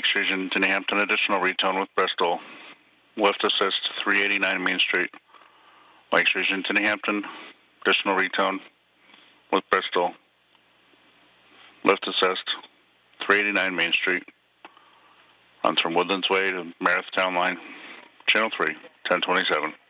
Station to New Hampton, additional retone with Bristol. Left assist 389 Main Street. Lake Station to New Hampton, additional retone with Bristol. Left assist 389 Main Street. Runs from Woodlands Way to Meredith Town Line. Channel 3, 1027.